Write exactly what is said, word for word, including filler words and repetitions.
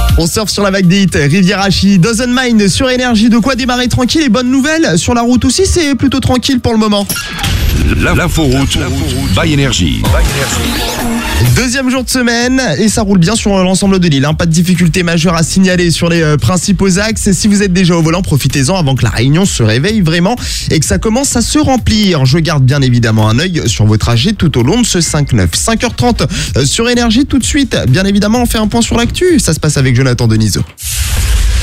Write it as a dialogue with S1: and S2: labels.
S1: On surfe sur la vague des hits, Rivière Hachi, Doesn't Mind sur Énergie. De quoi démarrer tranquille et bonne nouvelle. Sur la route aussi, c'est plutôt tranquille pour le moment.
S2: L'inforoute by Énergie.
S1: Deuxième jour de semaine et ça roule bien sur l'ensemble de l'île. Hein. Pas de difficultés majeures à signaler sur les euh, principaux axes. Et si vous êtes déjà au volant, profitez-en avant que la Réunion se réveille vraiment et que ça commence à se remplir. Je garde bien évidemment un œil sur vos trajets tout au long de ce cinq neuf. cinq heures trente euh, sur Énergie tout de suite. Bien évidemment, on fait un point sur l'actu. Ça se passe avec Jonathan Denisot.